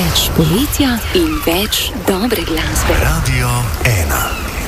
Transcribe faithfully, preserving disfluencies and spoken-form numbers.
Več poletja in več dobre glasbe. Radio ena.